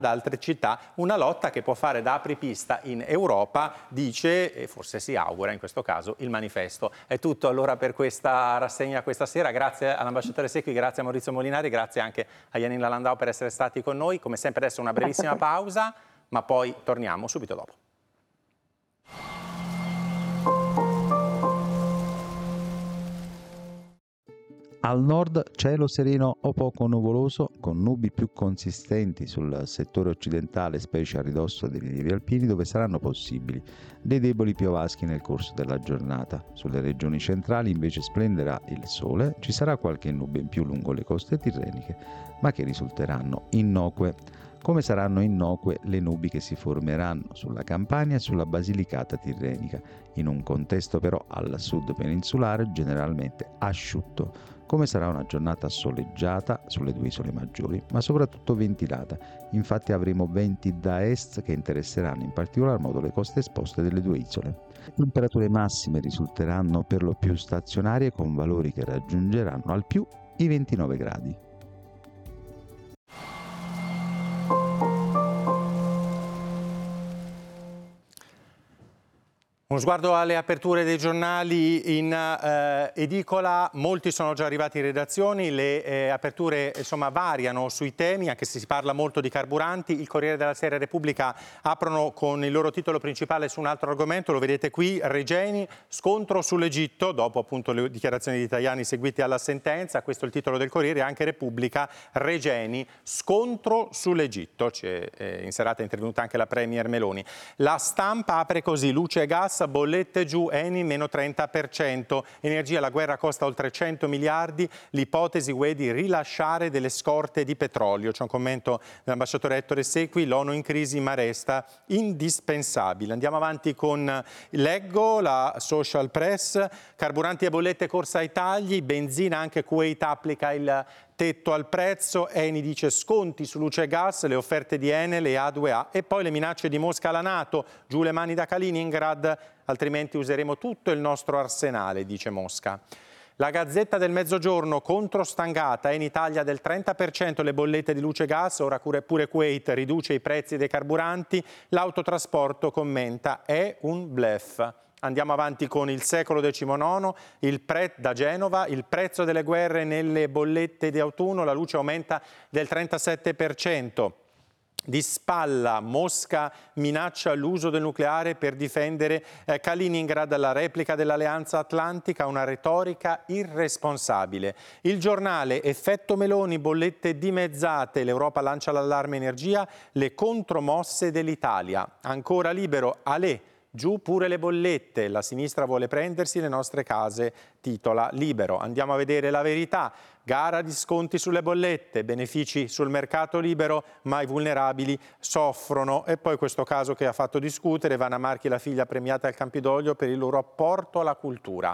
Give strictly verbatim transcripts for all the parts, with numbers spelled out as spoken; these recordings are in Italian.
da altre città, una lotta che può fare da apripista in Europa, dice, e forse si augura in questo caso, il manifesto. È tutto allora per questa rassegna questa sera. Grazie all'ambasciatore Secchi, grazie a Maurizio Molinari, grazie anche a Janina Landau per essere stati con noi. Come sempre adesso una brevissima pausa, ma poi torniamo subito dopo. Al nord cielo sereno o poco nuvoloso, con nubi più consistenti sul settore occidentale, specie a ridosso dei rilievi alpini, dove saranno possibili dei deboli piovaschi nel corso della giornata. Sulle regioni centrali invece splenderà il sole, ci sarà qualche nube in più lungo le coste tirreniche, ma che risulteranno innocue. Come saranno innocue le nubi che si formeranno sulla Campania e sulla Basilicata tirrenica, in un contesto però al sud peninsulare generalmente asciutto. Come sarà una giornata soleggiata sulle due isole maggiori, ma soprattutto ventilata. Infatti avremo venti da est che interesseranno in particolar modo le coste esposte delle due isole. Le temperature massime risulteranno per lo più stazionarie, con valori che raggiungeranno al più i ventinove gradi. Uno sguardo alle aperture dei giornali in eh, edicola, molti sono già arrivati in redazioni, le eh, aperture insomma variano sui temi, anche se si parla molto di carburanti. Il Corriere della Sera e Repubblica aprono con il loro titolo principale su un altro argomento, lo vedete qui, Regeni, scontro sull'Egitto, dopo appunto le dichiarazioni di Tajani seguite alla sentenza, questo è il titolo del Corriere, anche Repubblica, Regeni, scontro sull'Egitto, c'è eh, in serata è intervenuta anche la Premier Meloni. La Stampa apre così, luce e gas, bollette giù, Eni meno trenta per cento, energia, la guerra costa oltre cento miliardi, l'ipotesi U E di rilasciare delle scorte di petrolio. C'è un commento dell'ambasciatore Ettore Secchi, l'ONU in crisi ma resta indispensabile. Andiamo avanti con Leggo, la Social Press, carburanti e bollette corsa ai tagli, benzina, anche Kuwait applica il tetto al prezzo, Eni dice sconti su luce e gas, le offerte di Enel e A due A e poi le minacce di Mosca alla NATO, giù le mani da Kaliningrad, altrimenti useremo tutto il nostro arsenale, dice Mosca. La Gazzetta del Mezzogiorno, contro stangata, in Italia del trenta per cento le bollette di luce e gas, ora pure Kuwait riduce i prezzi dei carburanti, l'autotrasporto commenta, è un bluff. Andiamo avanti con il Secolo diciannove, il pre- da Genova, il prezzo delle guerre nelle bollette di autunno, la luce aumenta del trentasette per cento. Di spalla, Mosca minaccia l'uso del nucleare per difendere eh, Kaliningrad, la replica dell'Alleanza Atlantica, una retorica irresponsabile. Il Giornale, effetto Meloni, bollette dimezzate, l'Europa lancia l'allarme energia, le contromosse dell'Italia. Ancora Libero, Alè. Giù pure le bollette, la sinistra vuole prendersi le nostre case, titola Libero. Andiamo a vedere La Verità, gara di sconti sulle bollette, benefici sul mercato libero, ma i vulnerabili soffrono. E poi questo caso che ha fatto discutere, Vanna Marchi, la figlia premiata al Campidoglio per il loro apporto alla cultura.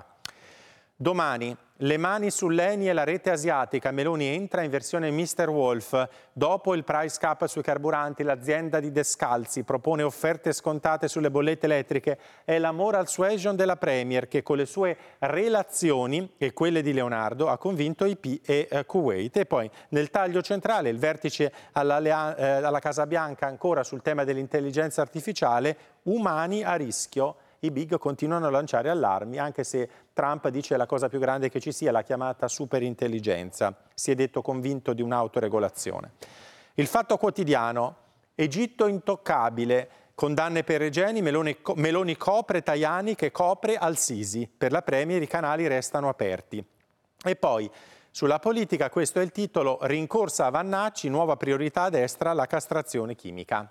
Domani, le mani sull'Eni e la rete asiatica, Meloni entra in versione mister Wolf. Dopo il price cap sui carburanti, l'azienda di Descalzi propone offerte scontate sulle bollette elettriche. È la moral suasion della Premier che con le sue relazioni e quelle di Leonardo ha convinto I P e eh, Kuwait. E poi nel taglio centrale il vertice alla, eh, alla Casa Bianca ancora sul tema dell'intelligenza artificiale, umani a rischio. I big continuano a lanciare allarmi, anche se Trump dice la cosa più grande che ci sia, la chiamata superintelligenza. Si è detto convinto di un'autoregolazione. Il Fatto Quotidiano, Egitto intoccabile, condanne per Regeni, Meloni, Meloni copre Tajani che copre Al-Sisi. Per la Premier i canali restano aperti. E poi, sulla politica, questo è il titolo, rincorsa a Vannacci, nuova priorità a destra, la castrazione chimica.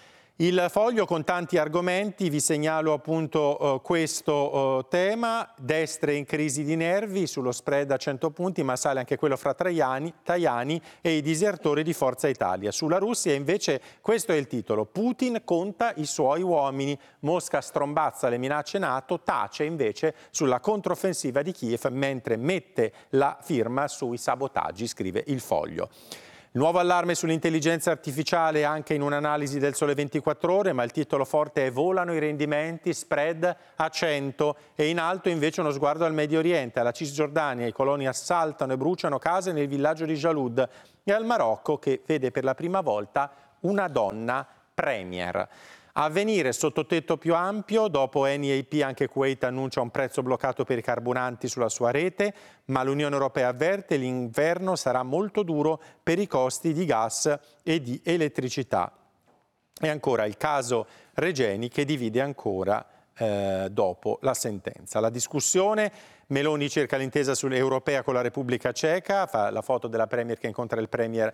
Il Foglio con tanti argomenti, vi segnalo appunto uh, questo uh, tema, destre in crisi di nervi sullo spread a cento punti, ma sale anche quello fra Tajani, Tajani e i disertori di Forza Italia. Sulla Russia invece questo è il titolo, Putin conta i suoi uomini, Mosca strombazza le minacce NATO, tace invece sulla controffensiva di Kiev mentre mette la firma sui sabotaggi, scrive il Foglio. Nuovo allarme sull'intelligenza artificiale anche in un'analisi del Sole ventiquattro Ore, ma il titolo forte è volano i rendimenti, spread a cento e in alto invece uno sguardo al Medio Oriente, alla Cisgiordania, i coloni assaltano e bruciano case nel villaggio di Jalud e al Marocco che vede per la prima volta una donna premier. Avvenire sotto tetto più ampio, dopo Eni e I P anche Kuwait annuncia un prezzo bloccato per i carburanti sulla sua rete, ma l'Unione Europea avverte l'inverno sarà molto duro per i costi di gas e di elettricità. E ancora il caso Regeni che divide ancora eh, dopo la sentenza. La discussione, Meloni cerca l'intesa europea con la Repubblica Ceca, fa la foto della Premier che incontra il Premier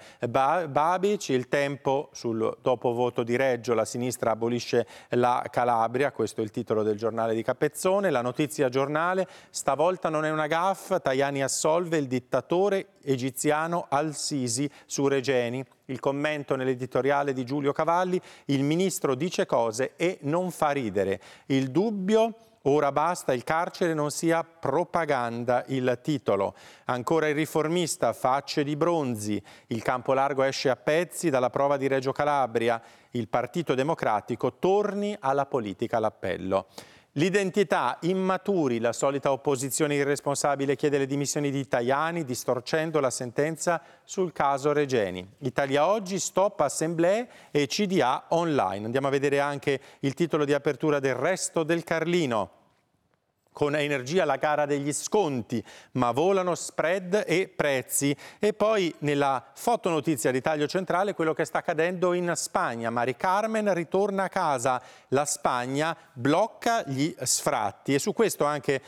Babic, il tempo sul dopovoto di Reggio, la sinistra abolisce la Calabria, questo è il titolo del giornale di Capezzone, la notizia giornale, stavolta non è una gaffa, Tajani assolve il dittatore egiziano Al-Sisi su Regeni. Il commento nell'editoriale di Giulio Cavalli, il ministro dice cose e non fa ridere. Il dubbio, ora basta, il carcere non sia propaganda, il titolo. Ancora il riformista, facce di bronzi, il campo largo esce a pezzi dalla prova di Reggio Calabria, il Partito Democratico torni alla politica all'appello. L'identità, immaturi, la solita opposizione irresponsabile chiede le dimissioni di Tajani, distorcendo la sentenza sul caso Regeni. Italia Oggi, stop assemblee e C D A online. Andiamo a vedere anche il titolo di apertura del Resto del Carlino. Con Energia la gara degli sconti, ma volano spread e prezzi. E poi nella fotonotizia di taglio centrale quello che sta accadendo in Spagna. Mari Carmen ritorna a casa, la Spagna blocca gli sfratti. E su questo anche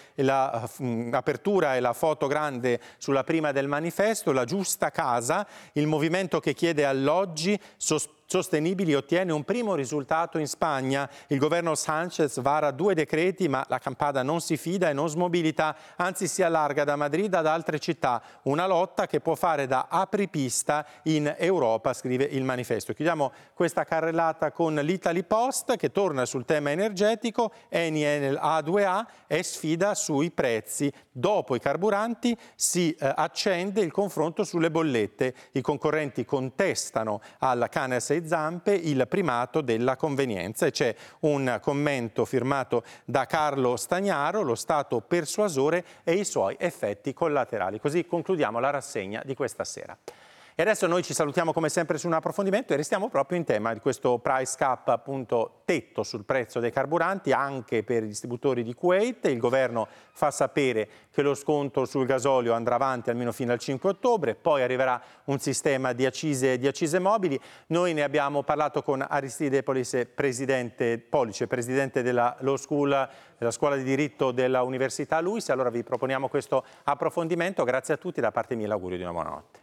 l'apertura e la foto grande sulla prima del manifesto, la giusta casa, il movimento che chiede alloggi sospesi sostenibili ottiene un primo risultato in Spagna. Il governo Sánchez vara due decreti, ma la Campada non si fida e non smobilita, anzi si allarga da Madrid ad altre città. Una lotta che può fare da apripista in Europa, scrive il manifesto. Chiudiamo questa carrellata con l'Italy Post che torna sul tema energetico. Eni Enel A due A è sfida sui prezzi. Dopo i carburanti si eh, accende il confronto sulle bollette. I concorrenti contestano alla Cannes e Zampe il primato della convenienza e c'è un commento firmato da Carlo Stagnaro, lo Stato persuasore e i suoi effetti collaterali. Così concludiamo la rassegna di questa sera. E adesso noi ci salutiamo come sempre su un approfondimento e restiamo proprio in tema di questo price cap, appunto tetto sul prezzo dei carburanti anche per i distributori di Kuwait. Il governo fa sapere che lo sconto sul gasolio andrà avanti almeno fino al cinque ottobre, poi arriverà un sistema di accise, di accise mobili. Noi ne abbiamo parlato con Aristide Police, presidente, Police, presidente della Law School, della scuola di diritto dell'Università Luis. Allora vi proponiamo questo approfondimento. Grazie a tutti, da parte mia l'augurio di una buona notte.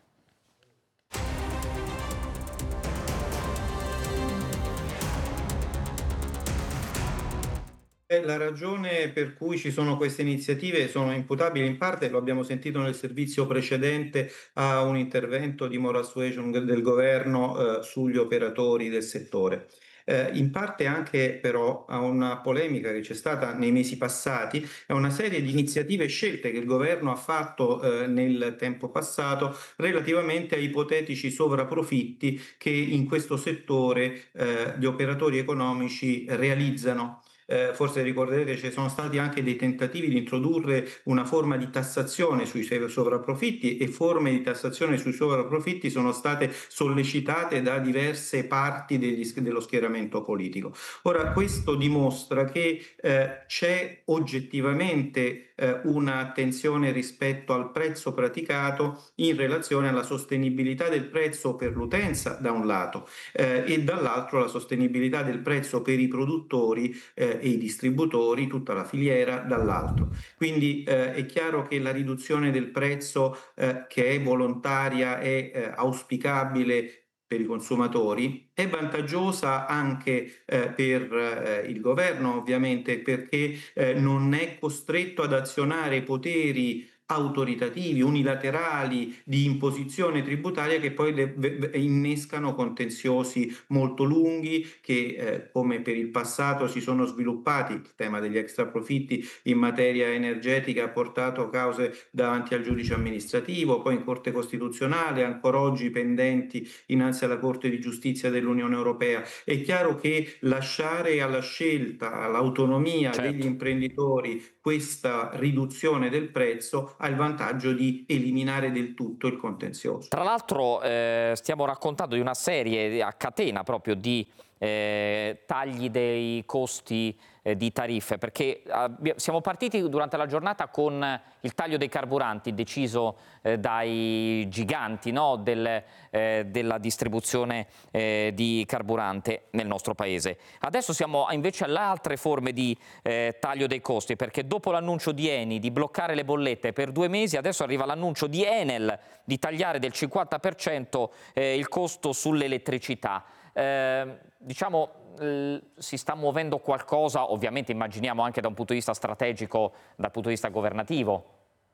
La ragione per cui ci sono queste iniziative sono imputabili in parte, lo abbiamo sentito nel servizio precedente, a un intervento di moral suasion del governo eh, sugli operatori del settore. Eh, in parte anche però a una polemica che c'è stata nei mesi passati, a una serie di iniziative scelte che il governo ha fatto eh, nel tempo passato relativamente a ipotetici sovrapprofitti che in questo settore eh, gli operatori economici realizzano. Eh, forse ricorderete ci sono stati anche dei tentativi di introdurre una forma di tassazione sui sovrapprofitti e forme di tassazione sui sovrapprofitti sono state sollecitate da diverse parti degli, dello schieramento politico. Ora questo dimostra che eh, c'è oggettivamente eh, un'attenzione rispetto al prezzo praticato in relazione alla sostenibilità del prezzo per l'utenza da un lato eh, e dall'altro la sostenibilità del prezzo per i produttori eh, e i distributori, tutta la filiera dall'altro. Quindi eh, è chiaro che la riduzione del prezzo eh, che è volontaria è eh, auspicabile per i consumatori, è vantaggiosa anche eh, per eh, il governo ovviamente perché eh, non è costretto ad azionare poteri autoritativi, unilaterali di imposizione tributaria che poi le, le, innescano contenziosi molto lunghi che eh, come per il passato si sono sviluppati. Il tema degli extraprofitti in materia energetica ha portato cause davanti al giudice amministrativo, poi in Corte Costituzionale, ancora oggi pendenti innanzi alla Corte di Giustizia dell'Unione Europea. È chiaro che lasciare alla scelta, all'autonomia certo. degli imprenditori questa riduzione del prezzo ha il vantaggio di eliminare del tutto il contenzioso. Tra l'altro eh, stiamo raccontando di una serie a catena proprio di eh, tagli dei costi eh, di tariffe, perché eh, siamo partiti durante la giornata con il taglio dei carburanti deciso eh, dai giganti, no, del, eh, della distribuzione eh, di carburante nel nostro paese. Adesso siamo invece alle altre forme di eh, taglio dei costi, perché dopo l'annuncio di Eni di bloccare le bollette per due mesi, adesso arriva l'annuncio di Enel di tagliare del cinquanta per cento eh, il costo sull'elettricità. Eh, diciamo eh, si sta muovendo qualcosa, ovviamente immaginiamo anche da un punto di vista strategico, dal punto di vista governativo.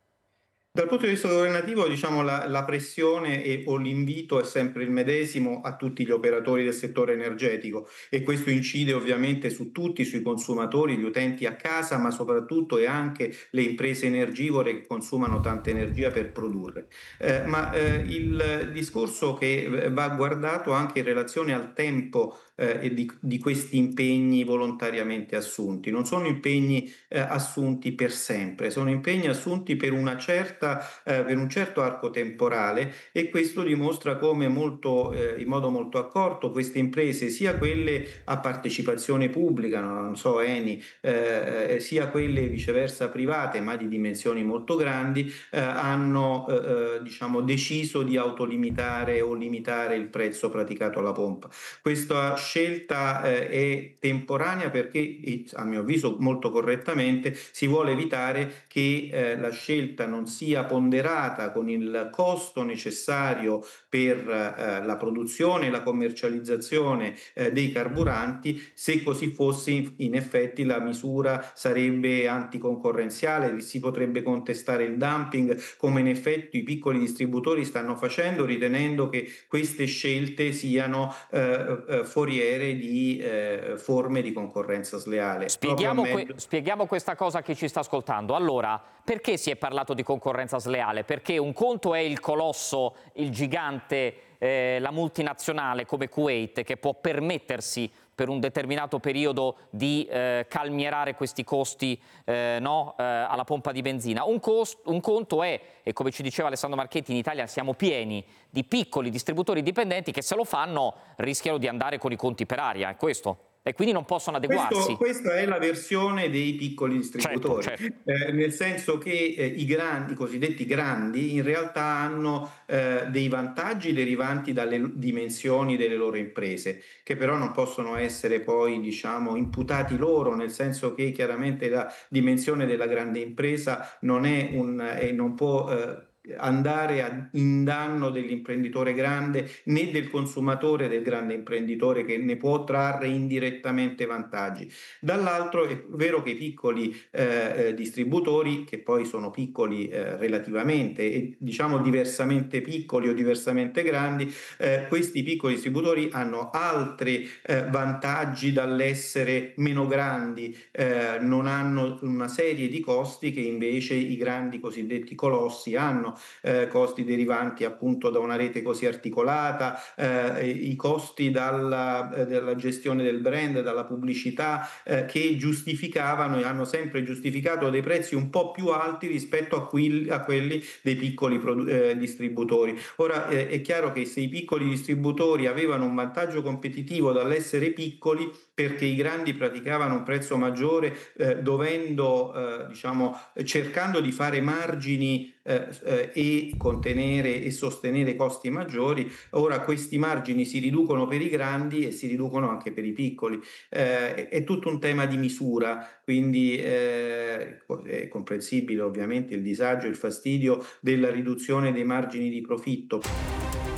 Dal punto di vista governativo, diciamo, la, la pressione e, o l'invito è sempre il medesimo a tutti gli operatori del settore energetico, e questo incide ovviamente su tutti, sui consumatori, gli utenti a casa, ma soprattutto e anche le imprese energivore che consumano tanta energia per produrre. Eh, ma eh, il discorso che va guardato anche in relazione al tempo eh, e di, di questi impegni volontariamente assunti. Non sono impegni eh, assunti per sempre, sono impegni assunti per una certa Eh, per un certo arco temporale, e questo dimostra come molto, eh, in modo molto accorto queste imprese, sia quelle a partecipazione pubblica, non so, Eni, eh, sia quelle viceversa private ma di dimensioni molto grandi, eh, hanno eh, diciamo deciso di autolimitare o limitare il prezzo praticato alla pompa. Questa scelta eh, è temporanea perché, a mio avviso molto correttamente, si vuole evitare che eh, la scelta non sia ponderata con il costo necessario per eh, la produzione e la commercializzazione eh, dei carburanti. Se così fosse, in effetti la misura sarebbe anticoncorrenziale, si potrebbe contestare il dumping, come in effetti i piccoli distributori stanno facendo, ritenendo che queste scelte siano eh, eh, foriere di eh, forme di concorrenza sleale. Spieghiamo, que spieghiamo questa cosa a chi ci sta ascoltando. Allora, perché si è parlato di concorrenza sleale? Perché un conto è il colosso, il gigante, eh, la multinazionale come Kuwait, che può permettersi per un determinato periodo di eh, calmierare questi costi eh, no, eh, alla pompa di benzina. Un, un conto è, e come ci diceva Alessandro Marchetti, in Italia siamo pieni di piccoli distributori dipendenti che, se lo fanno, rischiano di andare con i conti per aria, è questo? E quindi non possono adeguarsi. Questo, questa è la versione dei piccoli distributori, certo, certo. Eh, nel senso che eh, i grandi, i cosiddetti grandi, in realtà hanno eh, dei vantaggi derivanti dalle dimensioni delle loro imprese, che però non possono essere poi, diciamo, imputati loro, nel senso che chiaramente la dimensione della grande impresa non è un e non può eh, andare a, in danno dell'imprenditore grande né del consumatore del grande imprenditore, che ne può trarre indirettamente vantaggi. Dall'altro è vero che i piccoli eh, distributori, che poi sono piccoli eh, relativamente e diciamo diversamente piccoli o diversamente grandi, eh, questi piccoli distributori hanno altri eh, vantaggi dall'essere meno grandi, eh, non hanno una serie di costi che invece i grandi cosiddetti colossi hanno. Eh, costi derivanti appunto da una rete così articolata, eh, i costi dalla, eh, dalla gestione del brand, dalla pubblicità, eh, che giustificavano e hanno sempre giustificato dei prezzi un po' più alti rispetto a, qui, a quelli dei piccoli eh, distributori. Ora eh, è chiaro che se i piccoli distributori avevano un vantaggio competitivo dall'essere piccoli, perché i grandi praticavano un prezzo maggiore, eh, dovendo, eh, diciamo, cercando di fare margini eh, eh, e contenere e sostenere costi maggiori, ora questi margini si riducono per i grandi e si riducono anche per i piccoli. Eh, è tutto un tema di misura, quindi eh, è comprensibile ovviamente il disagio e il fastidio della riduzione dei margini di profitto.